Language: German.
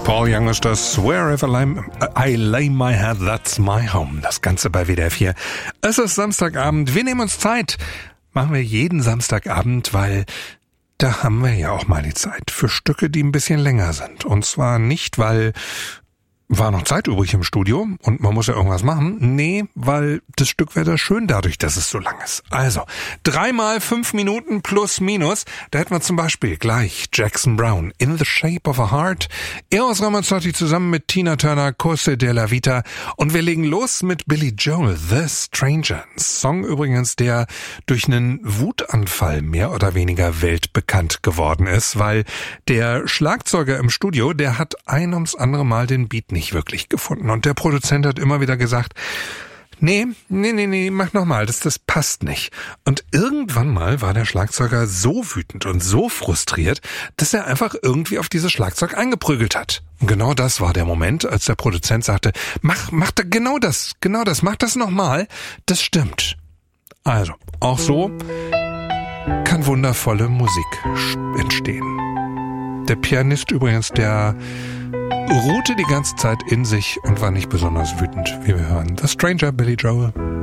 Paul Young ist das Wherever I lay my head, that's my home. Das Ganze bei WDR 4. Es ist Samstagabend. Wir nehmen uns Zeit. Machen wir jeden Samstagabend, weil da haben wir ja auch mal die Zeit für Stücke, die ein bisschen länger sind. Und zwar nicht, weil war noch Zeit übrig im Studio und man muss ja irgendwas machen. Nee, weil das Stück wäre schön dadurch, dass es so lang ist. Also, 3 mal 5 Minuten plus minus. Da hätten wir zum Beispiel gleich Jackson Browne, In the Shape of a Heart, Eros Ramazzotti zusammen mit Tina Turner, Cose della Vita. Und wir legen los mit Billy Joel, The Stranger. Ein Song übrigens, der durch einen Wutanfall mehr oder weniger weltbekannt geworden ist, weil der Schlagzeuger im Studio, der hat ein ums andere Mal den Beat nicht wirklich gefunden. Und der Produzent hat immer wieder gesagt, nee, mach nochmal, das passt nicht. Und irgendwann mal war der Schlagzeuger so wütend und so frustriert, dass er einfach irgendwie auf dieses Schlagzeug eingeprügelt hat. Und genau das war der Moment, als der Produzent sagte, mach genau das, mach das nochmal, das stimmt. Also, auch so kann wundervolle Musik entstehen. Der Pianist übrigens, der ruhte die ganze Zeit in sich und war nicht besonders wütend, wie wir hören. The Stranger, Billy Joel.